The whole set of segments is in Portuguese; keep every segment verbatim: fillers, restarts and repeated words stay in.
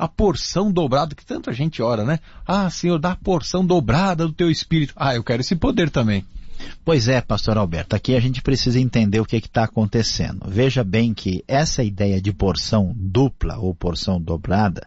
a porção dobrada, que tanta gente ora, né? Ah, Senhor, dá a porção dobrada do teu Espírito. Ah, eu quero esse poder também. Pois é, pastor Alberto, aqui a gente precisa entender o que está acontecendo. Veja bem que essa ideia de porção dupla ou porção dobrada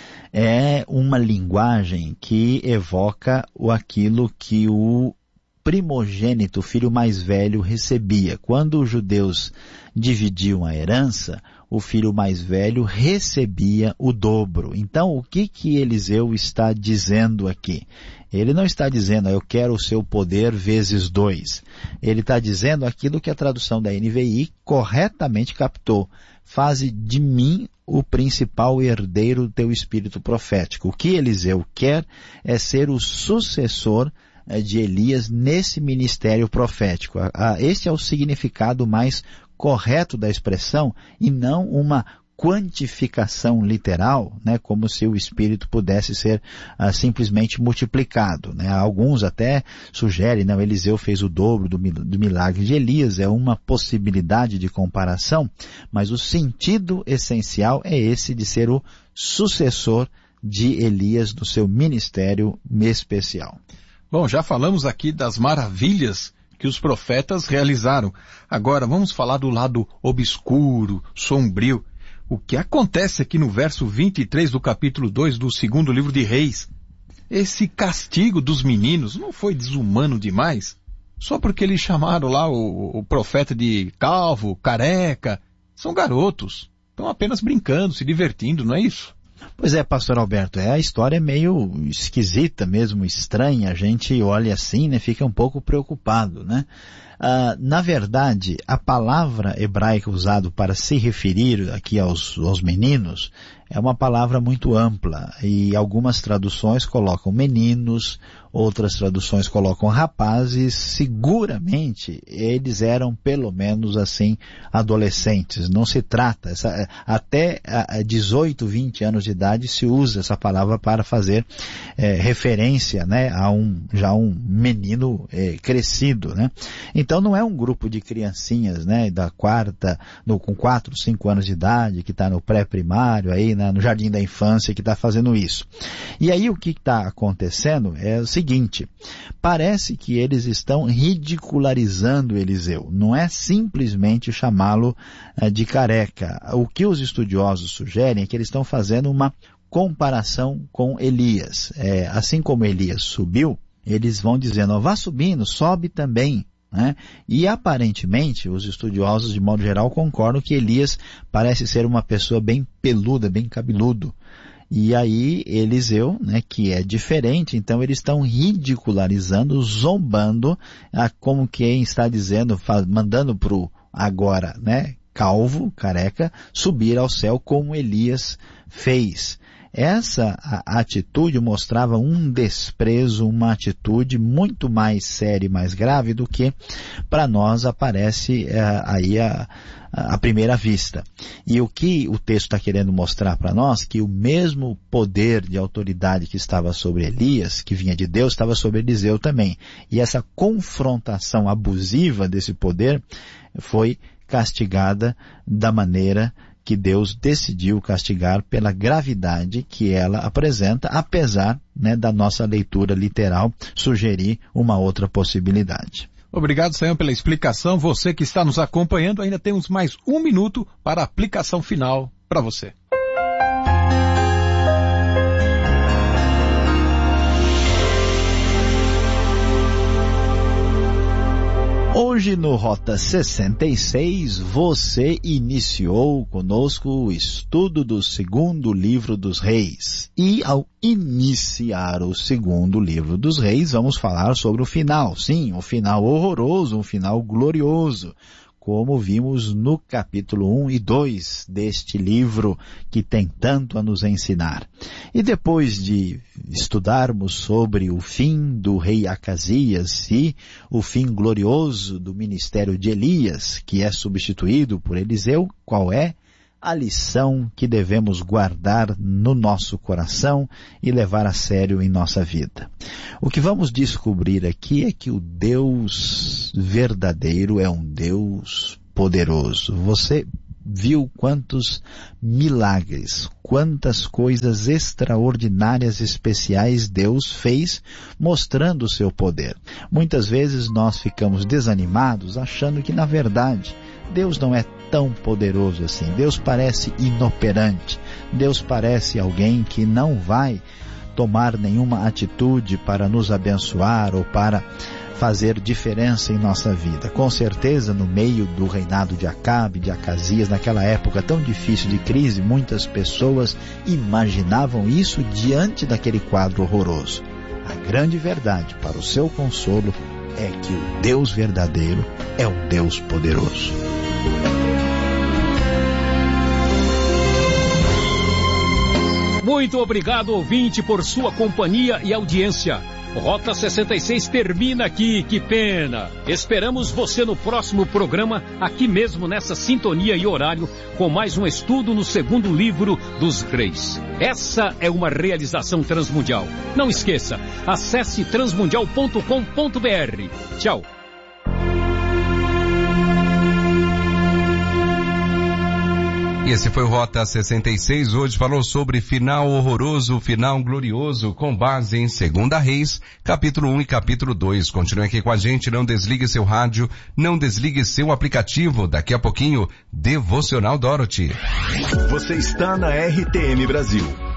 é uma linguagem que evoca o aquilo que o primogênito, o filho mais velho, recebia. Quando os judeus dividiam a herança, o filho mais velho recebia o dobro. Então, o que que Eliseu está dizendo aqui? Ele não está dizendo, eu quero o seu poder vezes dois. Ele está dizendo aquilo que a tradução da N V I corretamente captou. Faze de mim o principal herdeiro do teu espírito profético. O que Eliseu quer é ser o sucessor de Elias nesse ministério profético. Este é o significado mais correto da expressão e não uma quantificação literal, né, como se o Espírito pudesse ser ah, simplesmente multiplicado. Né? Alguns até sugerem, não, Eliseu fez o dobro do, do milagre de Elias, é uma possibilidade de comparação, mas o sentido essencial é esse de ser o sucessor de Elias no seu ministério especial. Bom, já falamos aqui das maravilhas que os profetas realizaram. Agora vamos falar do lado obscuro, sombrio. O que acontece aqui no verso vinte e três do capítulo dois do segundo livro de Reis? Esse castigo dos meninos não foi desumano demais? Só porque eles chamaram lá o, o profeta de calvo, careca. São garotos. Estão apenas brincando, se divertindo, não é isso? Pois é, pastor Alberto, é, a história é meio esquisita mesmo, estranha. A gente olha assim, né, fica um pouco preocupado, né? Ah, na verdade, a palavra hebraica usada para se referir aqui aos, aos meninos é uma palavra muito ampla e algumas traduções colocam meninos, outras traduções colocam rapazes. Seguramente eles eram pelo menos assim adolescentes. Não se trata, essa, até dezoito, vinte anos de idade se usa essa palavra para fazer é, referência, né, a um, já um menino é, crescido, né? Então não é um grupo de criancinhas, né, da quarta, no, com quatro, cinco anos de idade, que está no pré-primário, aí na, no jardim da infância, que está fazendo isso. E aí o que está acontecendo é o seguinte, parece que eles estão ridicularizando Eliseu, não é simplesmente chamá-lo uh, de careca. O que os estudiosos sugerem é que eles estão fazendo uma comparação com Elias. É, assim como Elias subiu, eles vão dizendo, ó, vá subindo, sobe também. Né? E aparentemente os estudiosos de modo geral concordam que Elias parece ser uma pessoa bem peluda, bem cabeludo. E aí Eliseu, né, que é diferente, então eles estão ridicularizando, zombando, ah, como quem está dizendo, mandando para o agora, né, calvo, careca, subir ao céu como Elias fez. Essa a, a atitude mostrava um desprezo, uma atitude muito mais séria e mais grave do que para nós aparece é, aí a, a primeira vista. E o que o texto está querendo mostrar para nós, que o mesmo poder de autoridade que estava sobre Elias, que vinha de Deus, estava sobre Eliseu também. E essa confrontação abusiva desse poder foi castigada da maneira que Deus decidiu castigar pela gravidade que ela apresenta, apesar, né, da nossa leitura literal sugerir uma outra possibilidade. Obrigado, Sayão, pela explicação. Você que está nos acompanhando, ainda temos mais um minuto para a aplicação final para você. Hoje no Rota sessenta e seis, você iniciou conosco o estudo do segundo livro dos Reis. E ao iniciar o segundo livro dos Reis, vamos falar sobre o final. Sim, um final horroroso, um final glorioso, como vimos no capítulo um e dois deste livro que tem tanto a nos ensinar. E depois de estudarmos sobre o fim do rei Acasias e o fim glorioso do ministério de Elias, que é substituído por Eliseu, qual é a lição que devemos guardar no nosso coração e levar a sério em nossa vida? O que vamos descobrir aqui é que o Deus verdadeiro é um Deus poderoso. Você viu quantos milagres, quantas coisas extraordinárias, especiais Deus fez, mostrando o seu poder. Muitas vezes nós ficamos desanimados, achando que, na verdade, Deus não é tão poderoso assim. Deus parece inoperante. Deus parece alguém que não vai tomar nenhuma atitude para nos abençoar ou para fazer diferença em nossa vida. Com certeza, no meio do reinado de Acabe, de Acasias, naquela época tão difícil de crise, muitas pessoas imaginavam isso diante daquele quadro horroroso. A grande verdade para o seu consolo é que o Deus verdadeiro é um Deus poderoso. Muito obrigado, ouvinte, por sua companhia e audiência. Rota sessenta e seis termina aqui, que pena. Esperamos você no próximo programa, aqui mesmo nessa sintonia e horário, com mais um estudo no segundo livro dos Reis. Essa é uma realização transmundial. Não esqueça, acesse transmundial ponto com ponto br. Tchau. E esse foi o Rota sessenta e seis, hoje falou sobre final horroroso, final glorioso, com base em Segunda Reis, capítulo um e capítulo dois. Continue aqui com a gente, não desligue seu rádio, não desligue seu aplicativo. Daqui a pouquinho, Devocional Dorothy. Você está na R T M Brasil.